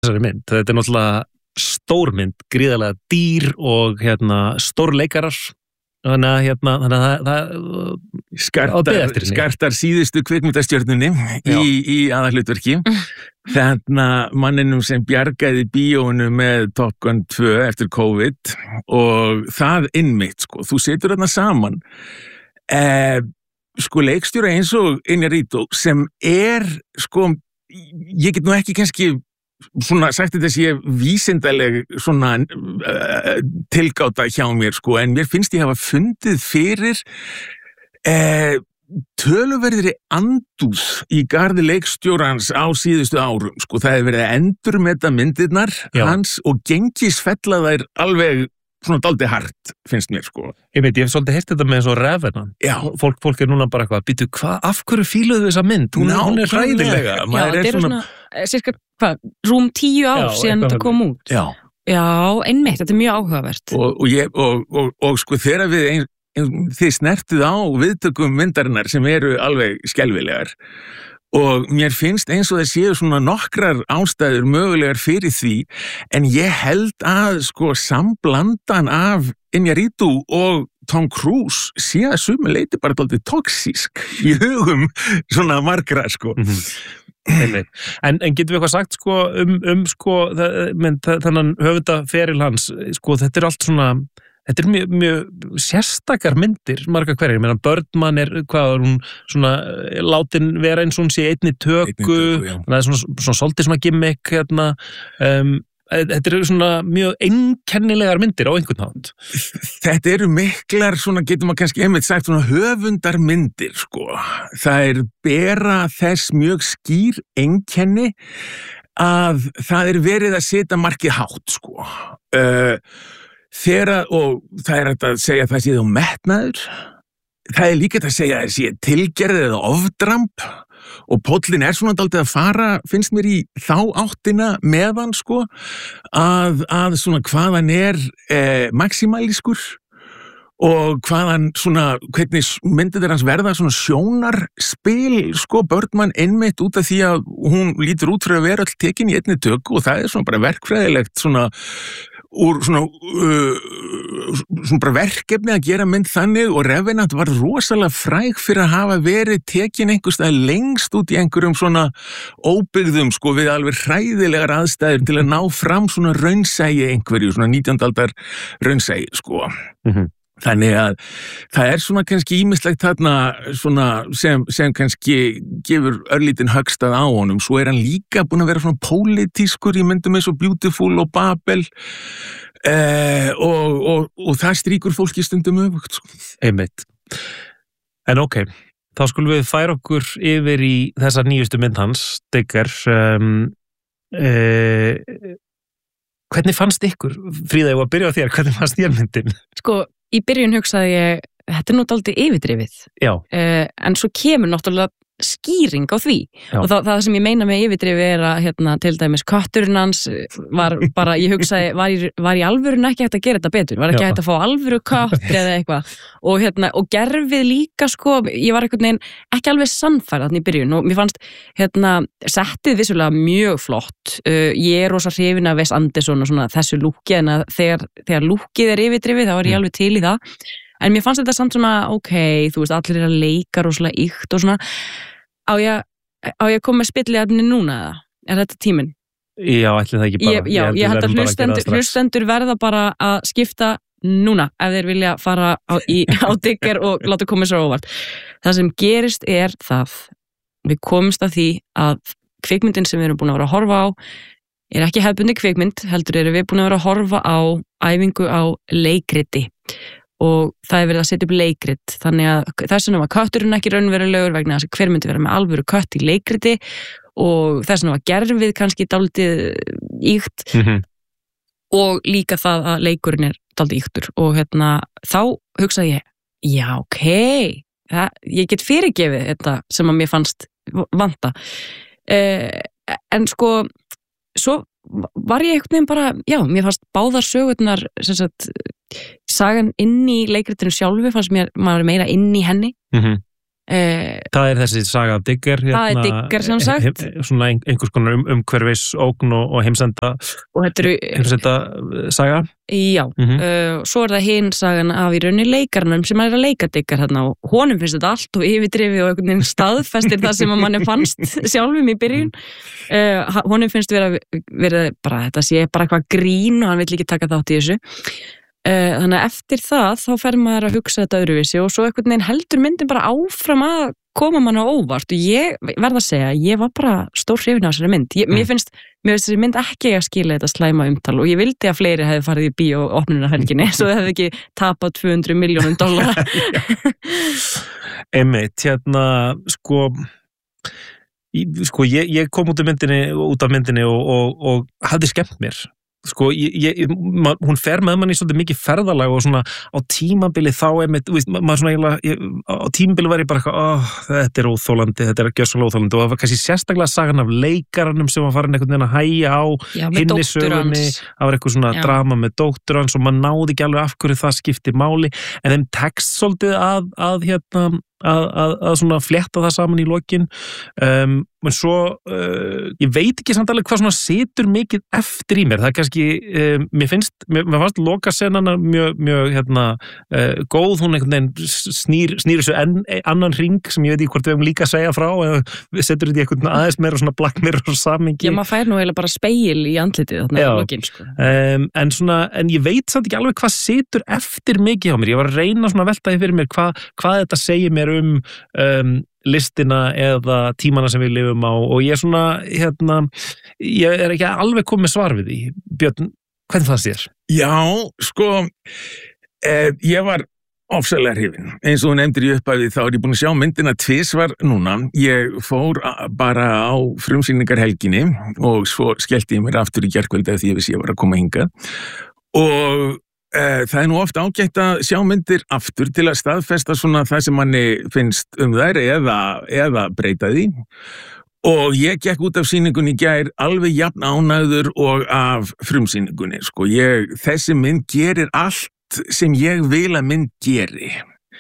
þessari mynd. Þetta náttúrulega stór mynd, gríðarlega dýr og stór leikarar. Þannig að það skartar síðustu kvikmyndastjörnunni í aðalhlutverki. Þarna manninum sem bjargaði bíóinu með Top Gun 2 eftir COVID og það innmitt, sko. Þú setur þarna saman leikstjóra eins og Iñárritu sem sko, ég get nú ekki kannski svona sagt þetta sé vísindaleg svona tilgáta hjá mér, sko, en mér finnst ég hafa fundið fyrir töluverðri andúð í garði leikstjórans á síðustu árum, sko. Það hefur verið að endurmeta myndirnar hans og gengisfella þær alveg svona dálítið hart, finnst mér, sko. Ég hef svolítið heyrt þetta með svo Revenant. Fólk núna bara eitthvað, býtu, af hverju fíluðu þessa mynd? Hún er hræðilega. Þetta er svona, cirka, rúm 10 ár síðan þetta kom út. Já, einmitt, þetta er mjög áhugavert. Og sko, þegar þið snertuð á viðtökum myndarinnar sem eru alveg skelfilegar og mér finnst eins og það séu svona nokkrar ástæður mögulegar fyrir því, en ég held að sko samblandan af Iñárritu og Tom Cruise sé að sumu leyti bara dálítið toxísk í hugum svona margra, sko. En getum við eitthvað sagt, sko, sko, þannig höfundaferil hans, sko, þetta er allt svona. Þetta er mjög sérstakar myndir, marga hverjir. Ég meina, Birdman hvað er hún svona látin vera eins og hún sé einni tökku, það er svona svolítið svona gimmick, þetta eru svona mjög einkennilegar myndir á einhvern hátt. Þetta eru miklar svona, getur maður kannski einmitt sagt, svona höfundarmyndir, sko. Það bera þess mjög skýr einkenni að það verið að setja markið hátt, sko. Og það hægt að segja að það sé þá metnaður, það líka hægt að segja að það sé tilgerð eða ofdramp og póllin svona dálítið að fara, finnst mér, í þá áttina meðan, sko, að svona hvaðan maximælískur og hvaðan svona, hvernig myndið hans verða svona sjónarspil, sko, Birdman einmitt út af því að hún lítur út fyrir að vera öll tekin í einni tökku og það svona bara verkfræðilegt svona úr svona bara verkefni að gera mynd þannig, og Revenant var rosalega fræg fyrir að hafa verið tekin einhverstað lengst út í einhverjum svona óbyggðum, sko, við alveg hræðilegar aðstæður til að ná fram svona raunsæi einhverju, svona 19. aldar raunsæi, sko. Þannig að það svona kannski ýmislegt þarna svona sem kannski gefur örlítinn höggstað á honum. Svo hann líka búinn að vera svona pólitískur í myndum eins og Beautiful og Babel og það strýkur fólki stundum öfugt, sko. Einmitt. En ok, þá skulum við færa okkur yfir í þessa nýjustu mynd hans, Digger. Hvernig fannst ykkur? Fríða, ég var að byrja á þér, hvernig fannst þér myndin? Sko, í byrjun hugsaði ég, þetta nú dálítið yfirdrifið. Já. En svo kemur náttúrulega skýring á því. Já. Og það sem ég meina með yfirdrifið að til dæmis kötturinn hans var bara, ég hugsaði, var í alvörun ekki hægt að gera þetta betur? Var ekki hægt að fá alvöru kött eða eitthvað? Og gerfið líka, sko, ég var einhvern veginn ekki alveg sannfærð þarna í byrjun og mér fannst settið vissulega mjög flott. Ég rosa hrifin af Wes Anderson og svona þessu lúki, en þegar lúkið yfirdrifið þá var ég alveg til í það. En mér fannst þetta samt svona, ok, þú veist, allir að leika rosalega ykt og svona. Á ég að koma með spilliefni núna eða? Er þetta tíminn? Já, ætli það ekki bara. Ég held að hlustendur verða bara að skipta núna ef þeir vilja fara á Digger og láta koma sér óvart. Það sem gerist það, við komumst að því að kvikmyndin sem við erum búin að vera að horfa á er ekki hefðbundi kvikmynd, heldur erum við búin að vera að horfa á æfingu á leikriti. Og það verið að setja upp leikrit, þannig að þess vegna var kötturinn ekki raunverulegur vegna þess að hver myndi vera með alvöru kött í leikriti og þess vegna var gerfið kannski dálítið ýkt og líka það að leikurinn dálítið ýktur og þá hugsaði ég, já, ok, ég get fyrirgefið þetta sem að mér fannst vanta. En sko, svo var ég einhvern veginn bara, já, mér fannst báðar sögurnar, sem sagt, sagan inn í leikritinu sjálfu fannst mér, maður meira inn í henni, Það þessi saga af Digger það Digger sem sagt svona einhvers konar umhverfis ógn og heimsenda og þetta eru heimsenda saga já, svo það hinn sagan af í rauninni leikarnum sem að leika Digger þarna og honum finnst þetta allt og yfirdrifið og einhvern veginn staðfestir það sem að manni fannst sjálfum í byrjun honum finnst vera bara þetta sé bara eitthvað grín og hann vill ekki taka þátt í þessu þannig að eftir það þá fer maður að hugsa þetta öðruvísi og svo einhvern veginn heldur myndin bara áfram að koma mann á óvart og ég verð að segja, ég var bara stór hrifin á þessari mynd mér finnst þessi mynd ekki að skila þetta slæma umtal og ég vildi að fleiri hefði farið í bíó opnunarhelginni svo það hefði ekki tapað $200 million Einmitt, ég kom út af myndinni og hafði skemmt mér hún fer með manni svolítið mikið ferðalag og svona á tímabili þá maður svona eiginlega á tímabili var ég bara eitthvað, þetta óþólandi, þetta gjörsamlega óþólandi og það var kannski sérstaklega sagan af leikaranum sem var farin einhvern veginn að hægja á hinni sögunni, það var eitthvað svona drama með dóttur hans og maður náði ekki alveg af hverju það skipti máli, en þeim tekst svolítið að svona flétta það saman í lokin en svo ég veit ekki samt alveg hvað svona situr mikið eftir í mér, það kannski mér fannst lokasenana mjög góð, hún einhvern veginn snýr þessu annan hring sem ég veit ekki hvort við hefum líka að segja frá eða við setur þetta í einhvern aðeins meira svona Black Mirror samhengi. Já, maður fær nú eiginlega bara speil í andlitið þarna í lokin sko. En ég veit samt ekki alveg hvað situr eftir mikið á mér, ég var að reyna svona að velta því fyrir mér hvað þetta segir mér listina eða tímana sem við lifum á og ég svona ég ekki alveg komið svar við því. Björn, hvernig það sér? Já, sko ég var ofsalega hrifinn. Eins og þú nefndir í upphafi þá ég búin að sjá myndina tvisvar núna. Ég fór bara á frumsýningarhelginni og svo skellti ég mér aftur í gærkvöldi af því ég vissi ég var að koma hingað og það nú oft ágætt að sjá myndir aftur til að staðfesta svona það sem manni finnst þær eða breyta því og ég gekk út af sýningunni í gær alveg jafn ánægður og af frumsýningunni sko. Þessi mynd gerir allt sem ég vil að mynd geri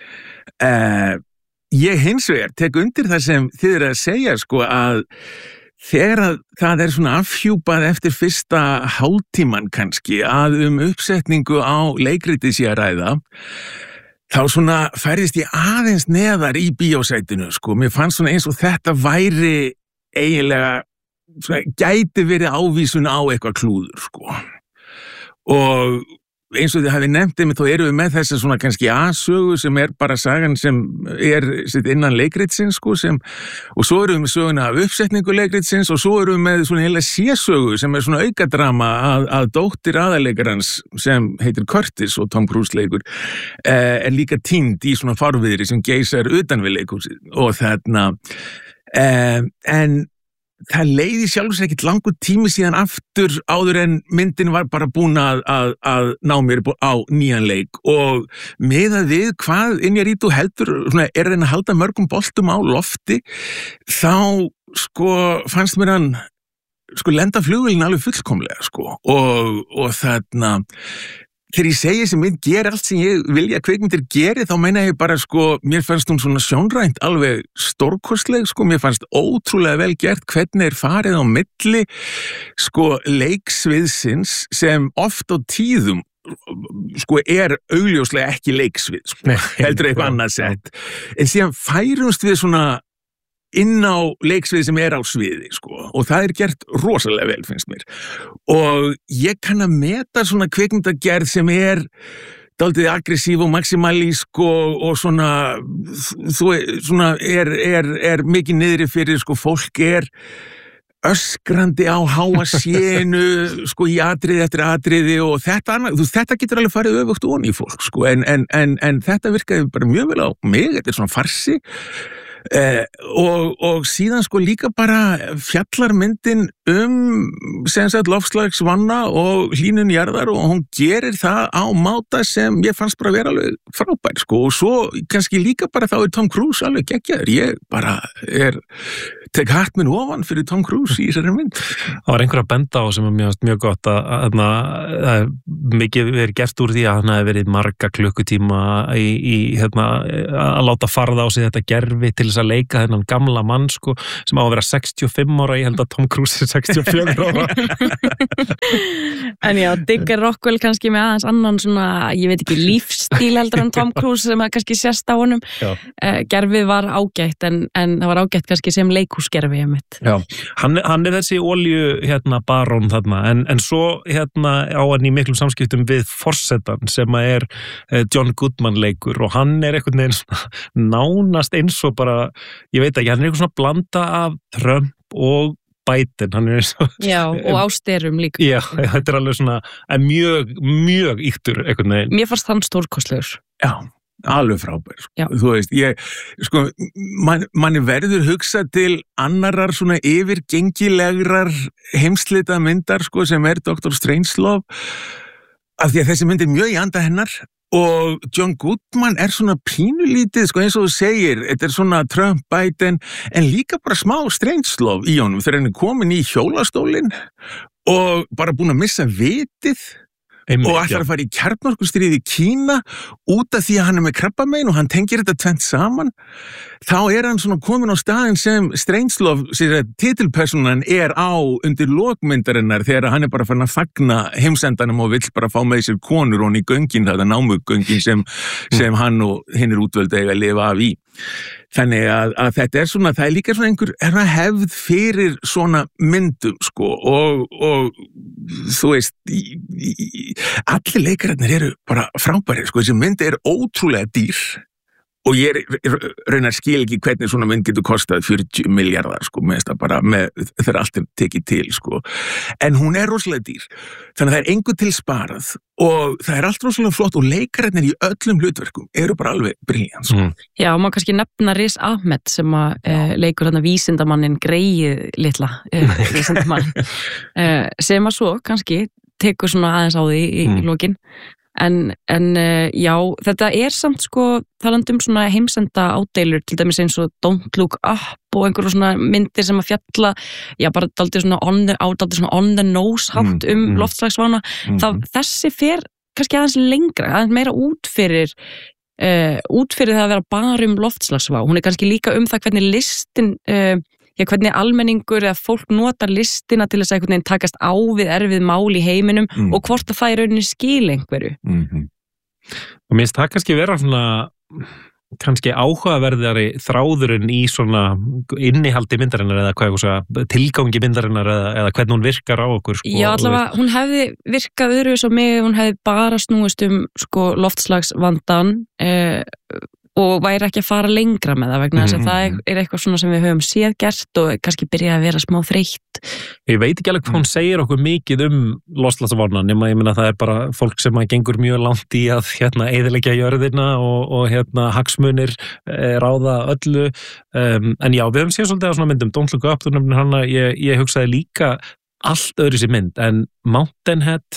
ég hins vegar tek undir það sem þið að segja sko að þegar það svona afhjúpað eftir fyrsta hálftíman kannski að uppsetningu á leikriti sé að ræða, þá svona færðist ég aðeins neðar í bíósætinu, sko. Mér fannst svona eins og þetta væri eiginlega, svona, gæti verið ávísun á eitthvað klúður, sko. Og eins og þið hafið nefnt þá erum við með þessa svona kannski A-sögu sem bara sagan sem sitt innan leikritsins sko og svo erum við með söguna af uppsetningu leikritsins og svo erum við með svona heila C-sögu sem svona aukadrama að dóttir aðalleikarans sem heitir Curtis og Tom Cruise leikur líka týnd í svona farviðri sem geysar utan við leikhúsið og þarna en það leiði sjálfsagt ekkert langur tími síðan aftur áður en myndin var bara búin að ná mér á nýjan leik og miðað við hvað Inarritu heldur er að halda mörgum boltum á lofti þá sko fannst mér hann sko lenda flugvélin alveg fullkomlega sko og þarna þegar ég segi sem mynd gera allt sem ég vilja að kvikmyndir geri þá meina ég bara sko mér fannst hún svona sjónrænt alveg stórkostleg sko mér fannst ótrúlega vel gert hvernig farið á milli sko leiksviðsins sem oft á tíðum sko augljóslega ekki leiksvið sko, heldur eitthvað annað sett en síðan færumst við svona inn á leiksvið sem á sviði sko og það gert rosalega vel finnst mér og ég kann að meta svona kvikmyndagerð sem dálítið aggressív og maximalísk og svona svona mikið niðri fyrir sko fólk öskrandi á háa sénu sko í atriði eftir atriði og þetta getur alveg farið öfugt ofan í fólk sko en þetta virkaði bara mjög vel á mig, þetta svona farsi og síðan sko líka bara fjallar myndin sem sagt loftslagsvanna og hlýnun jarðar og hún gerir það á máta sem ég fannst bara vera alveg frábær sko og svo kannski líka bara þá Tom Cruise alveg geggjaður, ég bara tek hatt minn ofan fyrir Tom Cruise í þessari mynd. Það var einhver að benda á sem er mjög gott að mikið verið gert úr því að hann hefði verið marga klukkutíma í að láta farða á sig þetta gerfi til þess að leika þennan gamla mann sko, sem á að vera 65 ára, ég held að Tom Cruise er 64 ára. En já, Digger Rockwell kannski með aðeins annan svona, ég veit ekki, lífstíl heldur en Tom Cruise sem að kannski sést á honum. Gerfið var ágætt en það var ágætt kannski sem leikhúsgerfi mitt. Já, hann er þessi olíu barón þarna, en svo á hann í miklum samskiptum við forsetan sem er John Goodman leikur og hann er einhvern veginn nánast eins og bara, ég veit ekki, hann er einhvern svona blanda af Trump og Biden, hann er eins og... Já, og ásterum líka. Já, þetta er alveg svona mjög ýktur einhvern veginn. Mér fannst hann stórkostlegur. Já, alveg frábær. Þú veist, manni verður hugsa til annarar svona yfirgengilegrar heimslita myndar, sko, sem er Dr. Strangelove, af því að þessi mynd er mjög í anda hennar og John Goodman er svona pínulítið, sko, eins og þú segir, þetta er svona Trump, Biden, en líka bara smá Strangelove í honum þegar hann er komin í hjólastólinn og bara búin að missa vitið og ætlar að fara í kjarnorkustríð í Kína út af því að hann er með krabbamein og hann tengir þetta tvennt saman, þá er hann svona komin á staðinn sem Strangelove, titilpersonan er á undir lokmyndarinnar þegar hann er bara farin að fagna heimsendanum og vill bara fá með sér konur og hann í göngin, þetta námugöngin sem hann og hinn er útvöld eiga að lifa af í. Þannig að þetta er svona, það er líka svona einhver hefð fyrir svona myndum sko og þú veist, allir leikararnir eru bara frábærir sko, þessi mynd er ótrúlega dýr og ég raunar skil ekki hvernig svona mynd getur kostað 40 miljardar sko, þegar allt er tekið til sko, en hún er rosalega dýr, þannig að það er engu til sparað og það er allt rosalega flott og leikararnir í öllum hlutverkum eru bara alveg brilljant sko. Já, og maður kannski nefna Riz Ahmed sem að leikur þarna vísindamannin Greið litla vísindamann sem að svo kannski tekur svona aðeins á því í lokin en já, þetta er samt sko talandi svona heimsenda ádeilur til dæmis eins og Don't Look Up og einhverjum svona myndir sem að fjalla já, bara dálítið svona on the nose hátt loftslagsvána þessi fer kannski aðeins lengra, aðeins meira út fyrir það að vera bara loftslagsvá, hún er kannski líka það hvernig listin hvernig almenningur eða fólk notar listina til þess að einhvern veginn takast á við erfið mál í heiminum og hvort að það í rauninni skil einhverju. Og mér finnst það kannski vera svona kannski áhugaverðari þráðurinn í svona innihaldi myndarinnar eða hvað tilgangi myndarinnar eða hvernig hún virkar á okkur sko, Já, allavega, hún hefði virkað öðru svo mig ef hún hefði bara snúist sko loftslagsvandan og væri ekki að fara lengra með það vegna þess að það er eitthvað svona sem við höfum séð gert og kannski byrja að vera smá þreytt. Ég veit ekki alveg hvað hún segir okkur mikið loftslagsvána nema ég meina það er bara fólk sem að gengur mjög langt í að eyðileggja jörðina og hagsmunir ráða öllu en já, við höfum séð svolítið á svona myndum Don't Look Up, þú nefnir hana, ég hugsaði líka allt öðru sér mynd en Mountainhead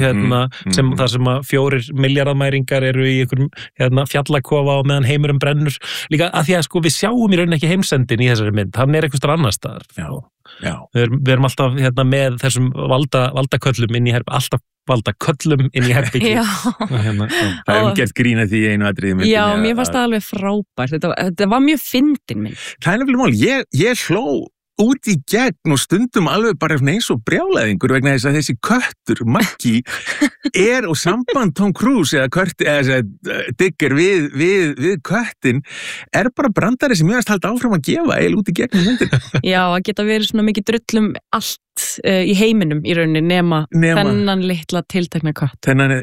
þar sem að 4 milljarðamæringar eru í einhverjum fjallakofa og meðan heimurum brennur líka að því að sko við sjáum í rauninni ekki heimsendin í þessari mynd, hann er einhverstaðar annar staðar. Já. Við erum alltaf með þessum valdaköllum inn í alltaf valdaköllum inn í herbyggi. Það er gert grín að því einu atriði myndinni. Já, mér fannst það alveg frábært, þetta var mjög fyndin mynd. Það er nefnilega mál, ég hló út í gegn og stundum alveg bara eins og brjálæðingur vegna þess að þessi köttur, Maggie, og samband Tom Cruise eða Digger við köttin er bara brandari sem ég haldi áfram að gefa út í gegn myndin. Já, að geta verið svona mikið drullum allt í heiminum í rauninni nema þennan litla tiltekna kött. Þennan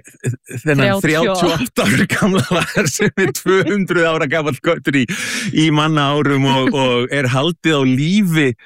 38 ára gamla var sem er 200 ára gamall köttur í manna árum og er haldið á lífi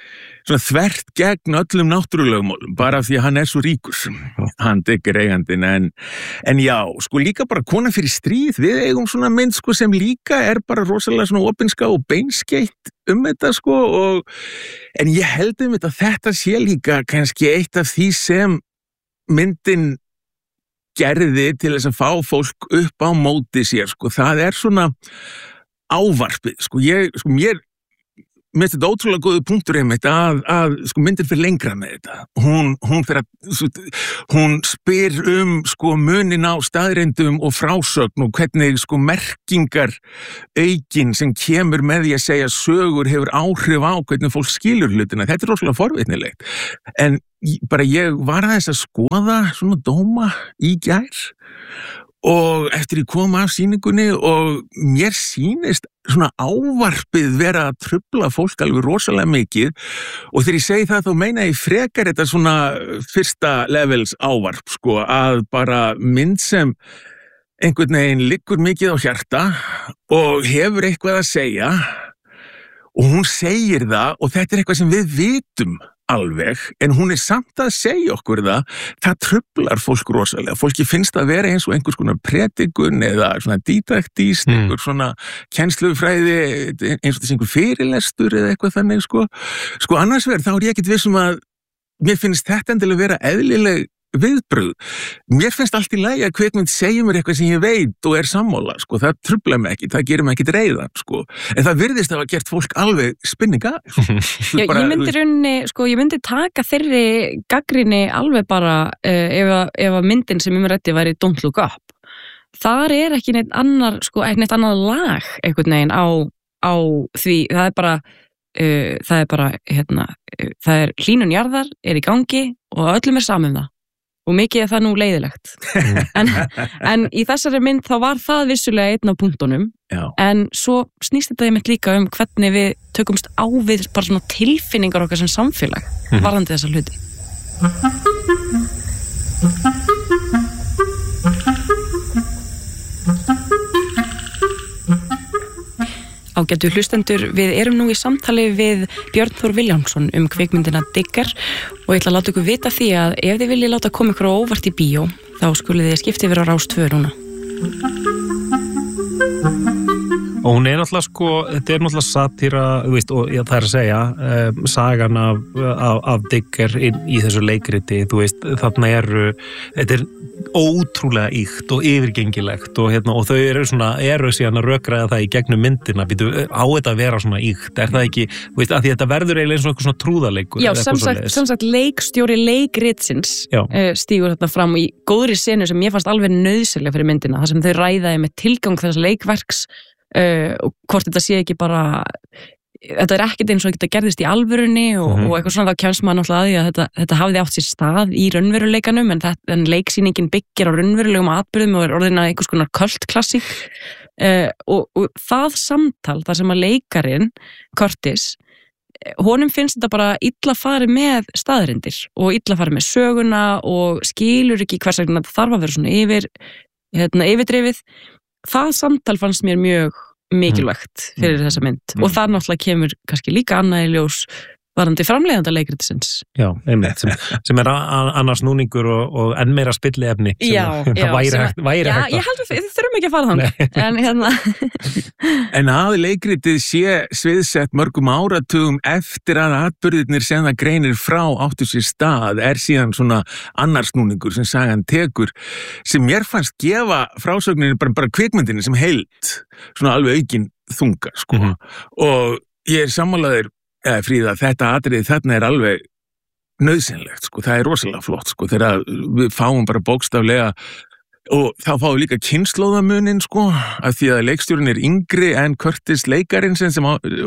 svona þvert gegn öllum náttúrulögmálum, bara af því að hann svo ríkur, hann Digger eigandinn, en já, sko líka bara Kona fyrir stríð, við eigum svona mynd sko sem líka bara rosalega svona opinska og beinskeitt þetta sko, en ég held að þetta sé líka kannski eitt af því sem myndin gerði til þess að fá fólk upp á móti sér, sko, það svona ávarpið, sko, mér finnst þetta ótrúlega góðu punktur einmitt að sko myndin fyrir lengra með þetta, hún spyr sko munin á staðreyndum og frásögn og hvernig sko merkingar aukin sem kemur með því að segja sögur hefur áhrif á hvernig fólk skilur hlutina, þetta rosalega forvitnilegt, en ég var aðeins að skoða svona dóma í gær og eftir ég kom af sýningunni og mér sýnist svona ávarpið vera að trufla fólk alveg rosalega mikið og þegar ég segi það þá meina ég frekar þetta svona fyrsta levels ávarp sko að bara mynd sem einhvern veginn liggur mikið á hjarta og hefur eitthvað að segja og hún segir það og þetta eitthvað sem við vitum alveg, en hún samt að segja okkur það truflar fólk rosalega, fólki finnst að vera eins og einhvers konar predikun eða svona didaktíst, einhver svona kennslufræði, eins og þessi einhver fyrirlestur eða eitthvað þannig sko annars verð þá ég ekkert viss að mér finnst þetta endilega vera eðlileg viðbrögð, mér finnst allt í lagi að kvikmynd segja mér eitthvað sem ég veit og sammála, sko, það truflar mig ekki, það gerir mig ekki reiðan, sko, en það virðist að hafa gert fólk alveg spinninga. Já, ég myndi taka þeirri gagnrýni alveg bara ef að myndin sem ræddi væri Don't Look Up. Þar ekki neitt annar, sko, ekki neitt annað lag einhvern veginn á því, það bara, það hlýnun jarðar í gangi og öllum saman það. Og mikið það nú leiðilegt. en í þessari mynd þá var það vissulega einn á punktunum, en svo snýst þetta einmitt líka hvernig við tökumst á við bara svona tilfinningar okkar sem samfélag varðandi þessa hluti. Ágætu hlustendur, við erum nú í samtali við Björn Þór Vilhjálmsson kvikmyndina Digger og ég ætla að láta ykkur vita því að ef þið viljið láta koma ykkur á óvart í bíó, þá skulið þið skipta yfir á Rás 2 núna. Og hún náttúrulega sko, þetta náttúrulega satíra, þú veist, og það að segja, sagan af Digger í þessu leikriti, þú veist, þarna þetta ótrúlega ýkt og yfirgengilegt og þau eru síðan að rökræða það í gegnum myndina, á þetta að vera svona ýkt, það ekki, þú veist, að því þetta verður eiginlega eins og svona trúðaleikur. Já, sem sagt leikstjóri leikritsins stígur þarna fram í góðri senu sem ég fannst alveg nauðsynlega fyrir myndina, þar sem þau ræðaði með tilgang þess leikverks og hvort þetta sé ekki bara þetta ekkert eins og þetta gerðist í alvörunni og eitthvað svona, þá kemst maður náttúrulega að því að þetta hafði átt sér stað í raunveruleikanum en leiksýningin byggir á raunverulegum atburðum og orðin að einhvers konar kultklassík og það samtal þar sem að leikarin Curtis, honum finnst þetta bara illa farið með staðreyndir og illa farið með söguna og skilur ekki hvers vegna þetta þarf að vera svona yfirdrifið. Það samtal fannst mér mjög mikilvægt fyrir þessa mynd og það náttúrulega kemur kannski líka annað í ljós varandi framleiðanda leikritisins. Já, einmitt, sem annars núningur og enn meira spilliefni það væri hægt. Ég held að þið þurfum ekki að fara þannig. En að leikritið sé sviðsett mörgum áratugum eftir að atburðirnir sem það greinir frá áttu sér stað síðan svona annars núningur sem sagan tekur, sem mér fannst gefa frásögninni bara kvikmyndinni sem heild, svona alveg aukin þunga, sko. Og ég sammálaður Fríða, þetta atriði þarna alveg nauðsynlegt, sko, það rosalega flott, sko, þegar við fáum bara bókstaflega og þá fáum við líka kynslóðamunin, sko, af því að leikstjórinn yngri en Curtis leikarinn sem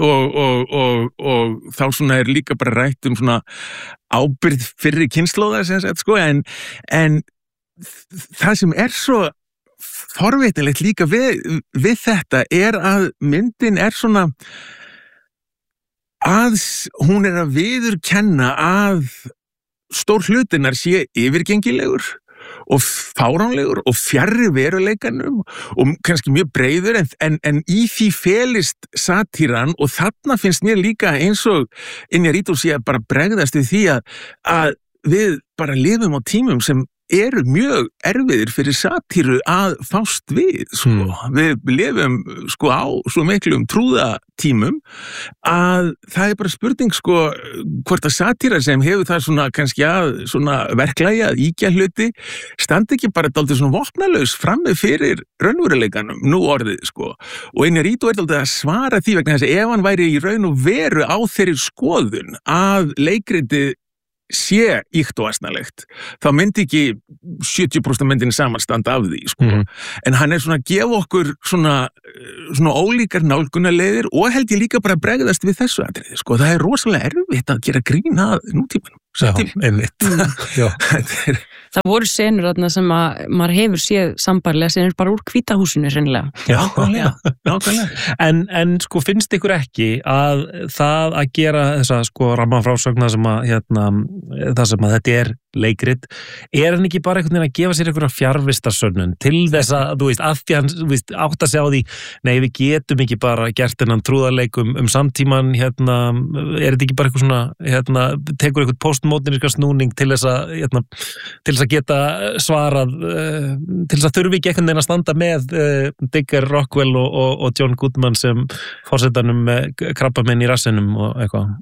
og þá svona líka bara rætt svona ábyrgð fyrri kynslóða sem sagt, sko, en það sem svo forvitilegt líka við þetta að myndin svona að hún að viðurkenna að stór hlutinnar sé yfirgengilegur og fáránlegur og fjarri veruleikanum og kannski mjög breiður en í því felist satíran og þarna finnst mér líka eins og Iñárritu sé að bara bregðast við því að við bara lifum á tímum sem eru mjög erfiðir fyrir satíru að fást við, sko. Við lifum, sko, á svo miklum trúðatímum að það bara spurning, sko, hvort að satíra sem hefur það svona kannski að svona verklægi að íkja hluti standi ekki bara dálítið svona vopnalaus frammi fyrir raunveruleikanum nú orðið, sko. Og Iñárritu dálítið að svara því vegna þess að ef hann væri í raun og veru á þeirri skoðun að leikritið sé íkt og asnalegt, þá myndi ekki 70% myndin samanstanda af því, sko. En hann svona að gefa okkur svona ólíkar nálgunarleiðir og held ég líka bara að bregðast við þessu atriði, sko. Það er rosalega erfitt að gera grín að nútímanum. Já, einmitt. Já. Það voru senur þarna sem að maður hefur séð sambarlega senur bara úr Hvíta húsinu hreinlega. Já, nákvæmlega. En sko finnst ykkur ekki að það að gera þessa sko rammafrásögna sem að það sem að þetta er leikrit, er hann ekki bara einhvern veginn að gefa sér einhverja fjarvistarsönnun til þess að, þú veist, að því hann átt að segja á því, nei við getum ekki bara gert þennan trúðarleik samtíman, er þetta ekki bara eitthvað svona, tekur eitthvað postmóderníska snúning til þess að geta svarað, til þess að þurfi ekki einhvern veginn að standa með Digger Rockwell og John Goodman sem forsetanum með krabbamenn í rassinum og eitthvað.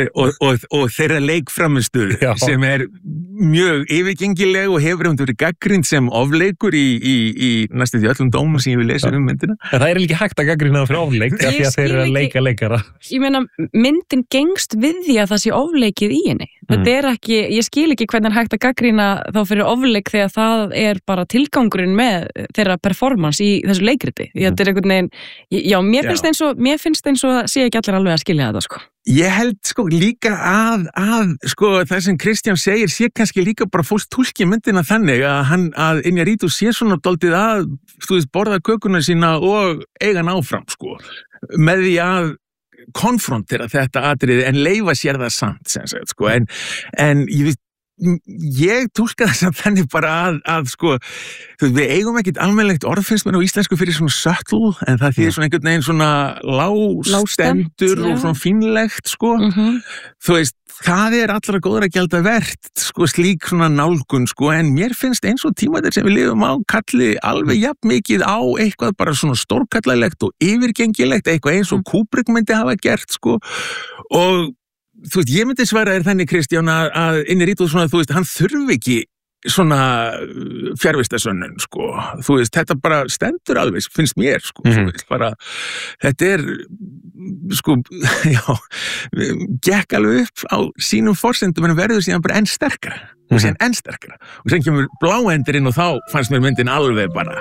Og þeirra leikframistu sem er mjög yfirgengileg og hefur verið gagnrýnd sem ofleikur í næstu því öllum dómum sem ég vil lesa myndina. En það er ekki hægt að gagnrýna það fyrir ofleik af því að þeir eru að leika leikara. Ég meina, myndin gengst við því að það sé ofleikið í henni. Þetta er ekki, ég skil ekki hvernig hægt að gagnrýna þá fyrir ofleik þegar það er bara tilgangurinn með þeirra performance í þessu leikriti. Þetta er einhvern veginn, já, mér finnst eins og sé ekki allir alveg að skilja þetta, sko. Ég held sko líka að sko það sem Kristján segir sé kannski líka bara fólk túlki myndina þannig að Iñárritu sé svona dálítið að, þú veist, borða kökuna sína og eiga hann áfram, sko, með því að konfrontera þetta atriði en leyfa sér það samt, sem sagt, sko, en ég túlka þess að þannig bara að sko, við eigum ekkert almennilegt orð finnst mér á íslensku fyrir svona subtle, en það þýðir svona einhvern veginn svona lágstendur og svona fínlegt, sko. Þú veist, það er allra góðra gjalda vert, sko, slík svona nálgun, sko, en mér finnst eins og tímaðir sem við lifum á kalli alveg jafn mikið á eitthvað bara svona stórkallalegt og yfirgengilegt, eitthvað eins og Kubrick myndi hafa gert, sko, og þú veist, ég myndi svara þér þannig, Kristján, að Iñárritu svona, þú veist, hann þurfi ekki svona fjarvistarsönnun, sko, þú veist, þetta bara stendur alveg, finnst mér, sko, þú veist, bara, þetta er, sko, já, gekk alveg upp á sínum forsendum, en verður síðan bara enn sterkara, og síðan enn sterkara, og síðan kemur bláendurinn og þá fannst mér myndin alveg bara.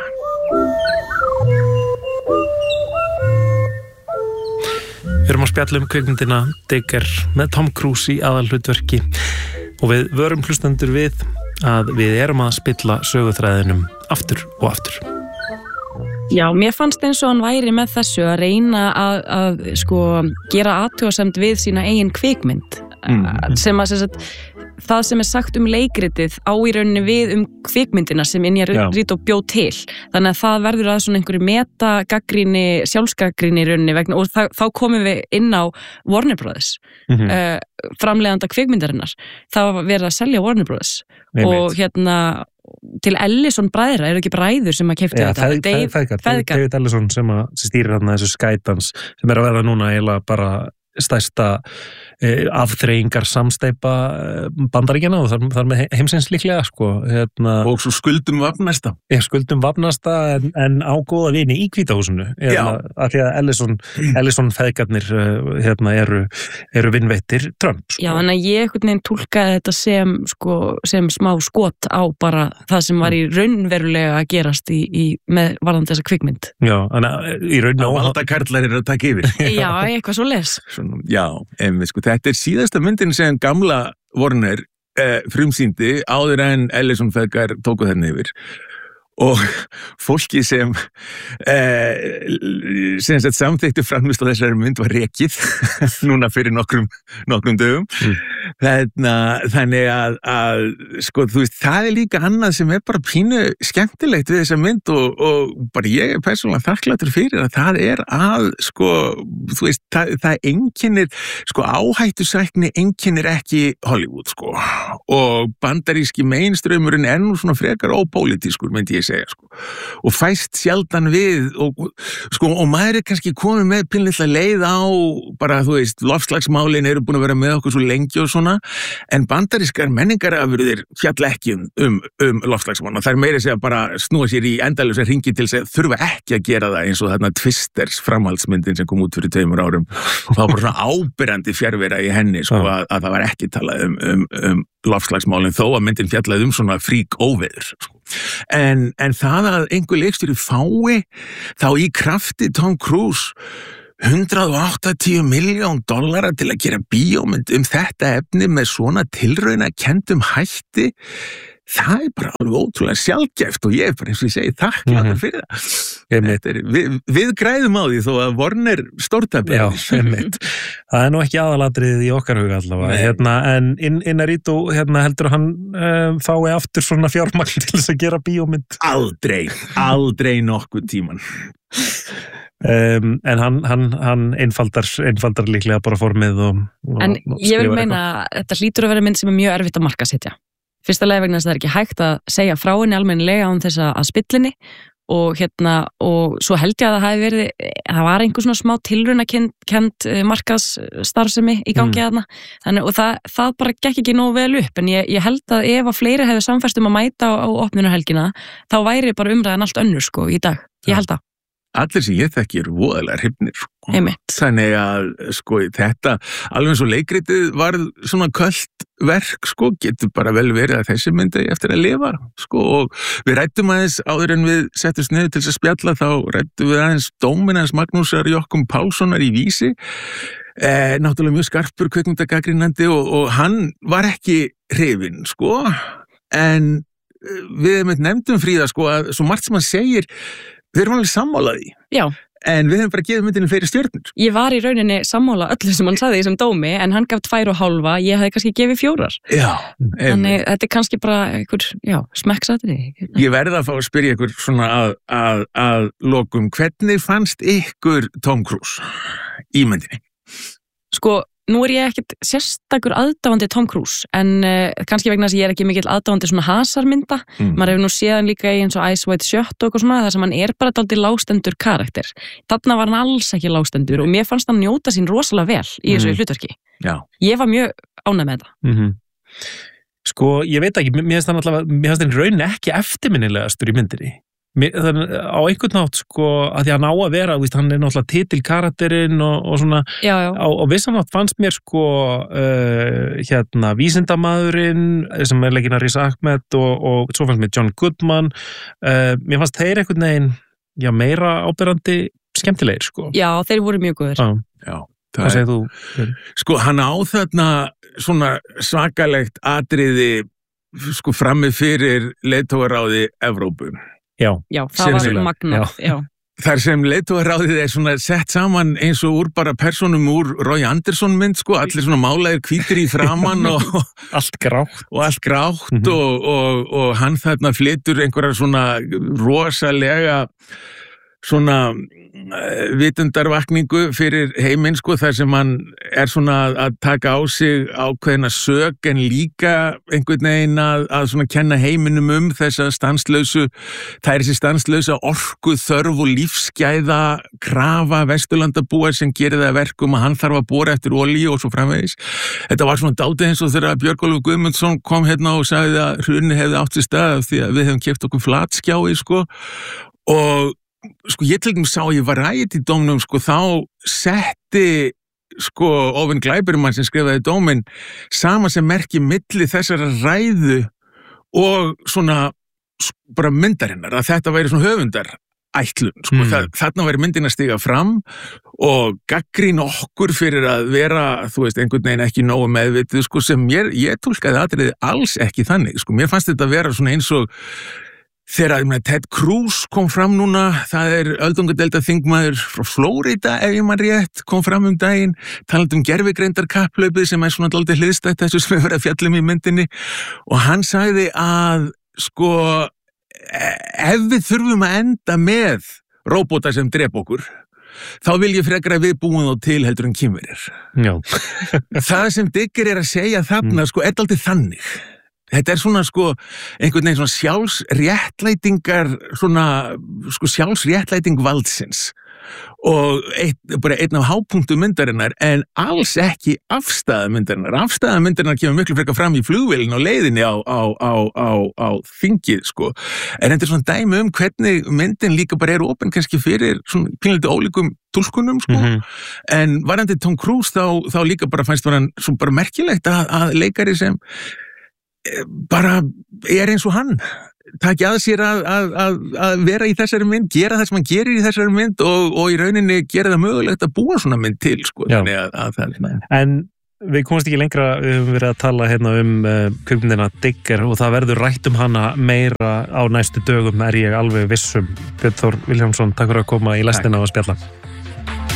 Við erum að spjalla kvikmyndina Digger með Tom Cruise í aðalhlutverki og við vörum hlustendur við að við erum að spilla söguþræðinum aftur og aftur. Já, mér fannst eins og hann væri með þessu að reyna að sko gera athugasemd við sína eigin kvikmynd sem að það sem er sagt leikritið á í rauninni við kvikmyndina sem Iñárritu bjó til. Þannig að það verður að svona einhverju metagagnrýni, sjálfsgagnrýni í rauninni vegna og þá komum við inn á Warner Brothers, framleiðanda kvikmyndarinnar. Það var verið að selja Warner Brothers og til Ellison bræðra, eru ekki bræður sem að keyptu þetta? David Ellison sem stýrir þarna þessu Skydance sem er að verða núna eiginlega bara stærsta afþreyingar samsteypa Bandaríkjanna og þar með heimsins líklega, sko. Og svo skuldum vafnasta. Skuldum vafnasta en á góða vini í Hvíta húsinu. Af því að Ellison feðgarnir eru vinveittir Trump, sko. Já, þannig að ég einhvern veginn túlkaði þetta sem smá skot á bara það sem var í raunverulega að gerast með varðandi þessa kvikmynd. Já, þannig að í raun og valdakarlar eru að taka yfir. Já, eitthvað svo les. Já, sko, þetta er síðasta myndin sem gamla Warner frumsýndi áður en Ellison feðgar tóku þarna yfir og fólki sem samþyktu framvist á þessari mynd var rekið núna fyrir nokkrum dögum. Þannig að sko, þú veist, það líka annað sem bara pínu skemmtilegt við þessa mynd og bara ég persónulega þakklátur fyrir að það sko, þú veist, það einkennir, sko, áhættusækni einkennir ekki Hollywood, sko, og bandaríski mainstreamurinn nú svona frekar ópólitískur, myndi ég segja, sko, og fæst sjaldan við og maður kannski komið með pínlítið leið á bara, þú veist, loftslagsmálin eru búin að vera með okkur svo lengi og svona, en bandarískar menningarafurðir fjalla ekki um loftslagsmál, og það meira segja bara snúa sér í endalausar hringi til þess að þurfa ekki að gera það eins og þarna Twisters framhaldsmyndin sem kom út fyrir 2 árum, og það var bara svona áberandi fjarvera í henni, sko, að það var ekki talað um loftslagsmálin þó að myndin fjallaði svona frík óveður, sko. En það að einhver leikstjóri fái þá í krafti Tom Cruise $180 million til að gera bíómynd þetta efni með svona tilraunakendum hætti, það bara alveg ótrúlega sjaldgæft og ég bara eins og ég segi þakklátur fyrir það. Við græðum á því þó að Warner stórtapir. Já, það nú ekki aðalatriðið í okkar huga allavega. En Inarritu heldur hann fái aftur svona fjármagn til þess að gera bíómynd? Aldrei nokkuð tíman. En hann einfaldar líklega bara formið en ég vil meina að þetta hlýtur að vera mynd sem mjög erfitt að markaðssetja. Fyrsta lagi vegna þess að það ekki hægt að segja frá henni almennilega án þess að spillinni og svo held ég að það var einhver svona smá tilraunakend markaðsstarfsemi í gangi þarna, og það bara gekk ekki nógu vel upp, en ég held að ef að fleiri hefðu samfæst að mæta á opnunarhelgina þá væri bara umræðan allt önnur, sko, í dag, ég held að allir sem ég þekki eru voðalega hrifnir, sko. Þannig að, sko, þetta alveg eins og leikritið var svona költ verk, sko, getur bara vel verið að þessi myndi eftir að lifa, sko, og við rættum aðeins áður en við settumst niður til þess að spjalla, þá rættum við aðeins dóminn hans Magnúsar Jochum Pálssonar í Vísi, náttúrulega mjög skarpur kvikmyndagagnrýnandi og hann var ekki hrifinn, sko, en við nefndum Fríða, sko, að svo margt sem hann segir við erum alveg sammálaði. Já. En við hefum bara gefið myndinu fleiri stjörnur. Ég var í rauninni sammála öllu sem hann sagði í þessum dómi, en hann gaf 2,5, ég hefði kannski gefið 4. Já. Þannig þetta kannski bara einhver, smekksatriði. Ég verði að fá að spyrja ykkur svona að lokum, hvernig fannst ykkur Tom Cruise í myndinni? Sko, nú ég ekkert sérstakur aðdáandi Tom Cruise, en kannski vegna þess að ég ekki mikill aðdáandi svona hasarmynda. Maður hefur nú séð hann líka í eins og Ice White Shut og eitthvað svona, þar sem hann bara dálítið lágstendur karakter. Þarna var hann alls ekki lágstendur og mér fannst hann njóta sín rosalega vel í þessu hlutverki. Já. Ég var mjög ánægð með þetta. Sko, ég veit ekki, mér finnst hann raunin ekki eftirminnilegastur í myndinni. Á einhvern nátt, sko, að því að ná að vera, hann náttúrulega titilkarakterinn og svona, á vissan nátt fannst mér, sko, vísindamaðurinn sem leikinn Riz Ahmed og svo fannst mér John Goodman, mér fannst þeir einhvern veginn, meira áberandi skemmtilegir, sko. Já, þeir voru mjög góðir. Já. Hvað segir þú? Sko, hann á þarna svona svakalegt atriði, sko, frammi fyrir leiðtogaráði Evrópu. Já, það var magnað, Þar sem leiðtogaráðið svona sett saman eins og úr bara persónum úr Roy Anderson mynd, sko, allir svona málaðir hvítir í framan og allt grátt og hann þarna flytur einhverjar svona rosalega svona vitundarvakningu fyrir heiminn, sko, þar sem hann svona að taka á sig ákveðna sök en líka einhvern veginn að svona kenna heiminum þessa þessi stanslausa orku þörf og lífsgæða krafa Vesturlandabúa sem gerir það verkum að hann þarf að bora eftir olíu og svo framvegis. Þetta var svona dálítið eins og þegar Björgólfur Guðmundsson kom hérna og sagði að hrunið hefði átt sér stað því að við hefum keypt okkur flatskjái, sko, og sko, ég til dæmis sá í Variety-dómnum, sko, þá setti, sko, Óvin Glæbermann sem skrifaði dóminn sama sem merki milli þessara ræðu og svona bara myndarinnar, að þetta væri svona höfundarætlun, sko, þarna væri myndin að stiga fram og gagnrýna okkur fyrir að vera, þú veist, einhvern veginn ekki nógu meðvitið, sko, sem ég túlkaði atriði alls ekki þannig, sko, mér fannst þetta að vera svona eins og þegar Ted Cruz kom fram núna, það öldungadeilda þingmaður frá Flórida, ef ég man rétt, kom fram daginn, talandi gervigreindar kapphlaupið sem svona dálítið hliðstætt þessu sem við verðum að fjallum í myndinni, og hann sagði að sko, ef við þurfum að enda með róbóta sem drepa okkur, þá vil ég frekar að við búum þá til heldur en kynverjar. Já. Það sem Digger að segja þarna, sko, dálítið þannig. Þetta svona, sko, einhvern veginn svona sjálfsréttlætingar, svona, sko, sjálfsréttlæting valdsins. Og bara einn af hápunktum myndarinnar, en alls ekki afstæða myndarinnar. Afstæða myndarinnar kemur miklu frekar fram í flugvélin og leiðinni á þingið, sko. En þetta svona dæmi hvernig myndin líka bara opin kannski fyrir svona pínlítið ólíkum túlkunum, sko. En varandi Tom Cruise þá líka bara fannst hann svo bara merkilegt að leikari sem bara eins og hann taki að sér að vera í þessari mynd, gera það sem hann gerir í þessari mynd og í rauninni gera það mögulegt að búa svona mynd til, sko. Þannig að það En við komast ekki lengra, við höfum verið að tala hérna kvikmyndina Digger og það verður rætt hana meira á næstu dögum, ég alveg vissum. Björn Þór Vilhjálmsson, takk fyrir að koma í lestina og spjalla.